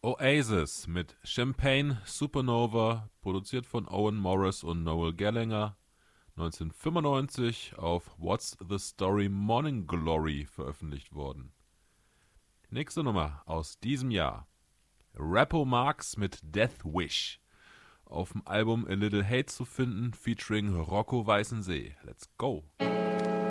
Oasis mit Champagne Supernova, produziert von Owen Morris und Noel Gallagher, 1995 auf What's the Story Morning Glory veröffentlicht worden. Nächste Nummer aus diesem Jahr. Rappo Marx mit Death Wish. Auf dem Album A Little Hate zu finden, featuring Rocco Weißensee. Let's go!